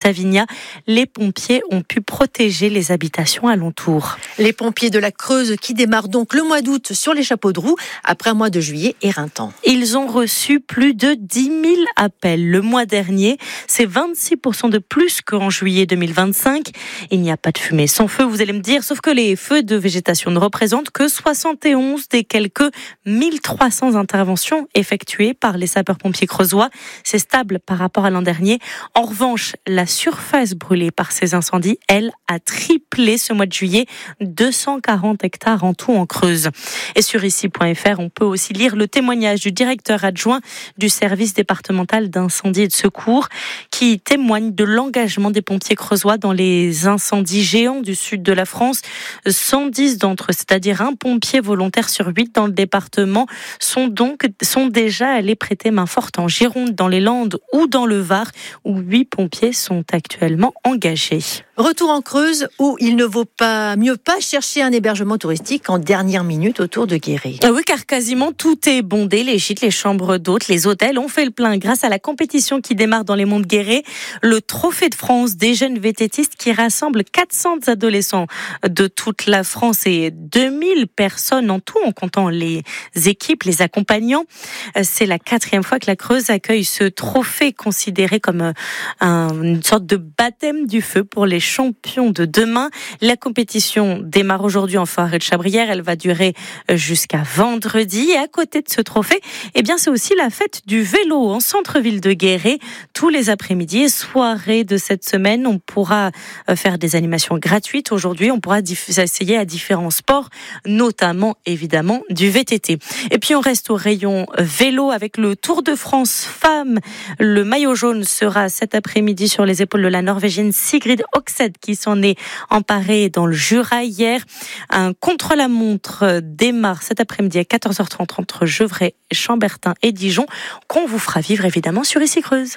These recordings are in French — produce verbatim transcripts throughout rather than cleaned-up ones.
Chavignat, les pompiers ont pu protéger les habitations alentours. Les pompiers de la Creuse qui démarrent donc le mois d'août sur les chapeaux de roue après un mois de juillet éreintant. Ils ont reçu plus de dix mille appels le mois dernier. C'est vingt-six pour cent de plus qu'en juillet deux mille vingt-cinq. Il n'y a pas de fumée sans feu, vous allez me dire, sauf que les feux de végétation ne représentent que soixante et onze des quelques mille trois cents interventions effectuées par les sapeurs-pompiers creusois. C'est stable par rapport à l'an dernier. En revanche, la surface brûlée par ces incendies, elle, a triplé ce mois de juillet, deux cent quarante hectares en tout en Creuse. Et sur ici point f r, on peut aussi lire le témoignage du directeur adjoint du service départemental d'incendie et de secours qui témoigne de l'engagement des pompiers creusois dans les incendies géants du sud de la France. cent dix d'entre eux, c'est-à-dire un pompier volontaire sur huit dans le département, sont donc sont déjà allés prêter main forte en Gironde, dans les Landes ou dans le Var, où huit pompiers sont actuellement engagés. Retour en Creuse, où il ne vaut pas mieux pas chercher un hébergement touristique en dernière minute autour de Guéret. Ah oui, car quasiment tout est bondé, les gîtes, les chambres d'hôtes, les hôtels ont fait le plein grâce à la compétition qui démarre dans les monts de Guéret, le Trophée de France des jeunes vététistes qui rassemble quatre cents adolescents de toute la France et deux mille personnes en tout, en comptant les équipes, les accompagnants. C'est la quatrième fois que la Creuse accueille ce trophée considéré comme un, une sorte de baptême du feu pour les champions de demain. La compétition démarre aujourd'hui en forêt de Chabrière. Elle va durer jusqu'à vendredi. Et à côté de ce trophée, eh bien, c'est aussi la fête du vélo en centre-ville de Guéret. Tous les après-midi et soirées de cette semaine, on pourra faire des animations gratuites. Aujourd'hui, on pourra diff- essayer à différents sports, notamment, évidemment, du V T T. Et puis, on reste au rayon vélo avec le Tour de France femmes. Le maillot jaune sera cet après-midi sur les épaules de la Norvégienne Sigrid Oxed qui s'en est emparée dans le Jura hier. Un contre-la-montre démarre cet après-midi à quatorze heures trente entre Gevrey, Chambertin et Dijon, qu'on vous fera vivre évidemment sur Ici Creuse.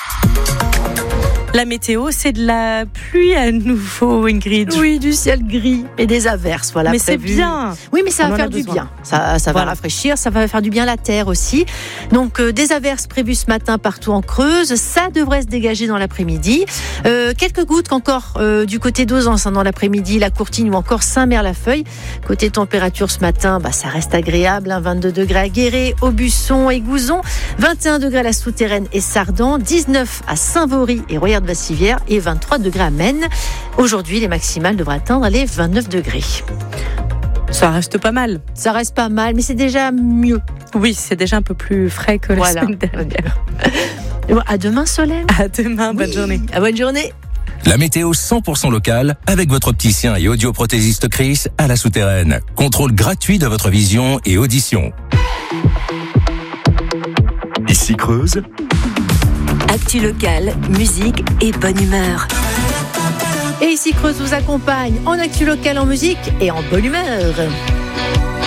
La météo, c'est de la pluie à nouveau, Ingrid. Oui, du ciel gris et des averses, voilà. Mais prévu. c'est bien. Oui, mais ça On va en faire a du besoin. bien. Ça, ça va Voilà. rafraîchir, ça va faire du bien à la terre aussi. Donc, euh, des averses prévues ce matin partout en Creuse. Ça devrait se dégager dans l'après-midi. Euh, quelques gouttes encore euh, du côté d'Auzance hein, dans l'après-midi, la Courtine ou encore Saint-Mère-la-Feuille. Côté température ce matin, bah, ça reste agréable. Hein, vingt-deux degrés à Guéret, Aubusson et Gouzon. vingt et un degrés à la Souterraine et Sardan. dix-neuf à Saint-Vaury et Royère-de-Bassivière. Et vingt-trois degrés à Maine. Aujourd'hui, les maximales devraient atteindre les vingt-neuf degrés. Ça reste pas mal. Ça reste pas mal, mais c'est déjà mieux. Oui, c'est déjà un peu plus frais que la Voilà. semaine dernière. À demain, Solène. À demain, bonne Oui. journée. À bonne journée. La météo cent pour cent locale avec votre opticien et audioprothésiste Chris à la Souterraine. Contrôle gratuit de votre vision et audition. Ici Creuse. Actu locale, musique et bonne humeur. Et ici, Creuse vous accompagne en actu locale, en musique et en bonne humeur.